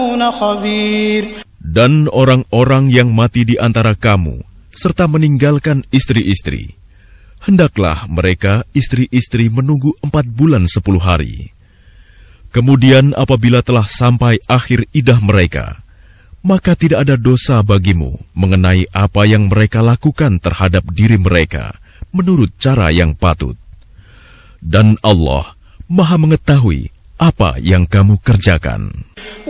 خبير. Dan orang-orang yang mati di antara kamu, serta meninggalkan istri-istri, hendaklah mereka istri-istri menunggu 4 bulan 10 hari. Kemudian apabila telah sampai akhir idah mereka, maka tidak ada dosa bagimu mengenai apa yang mereka lakukan terhadap diri mereka menurut cara yang patut. Dan Allah Maha mengetahui apa yang kamu kerjakan.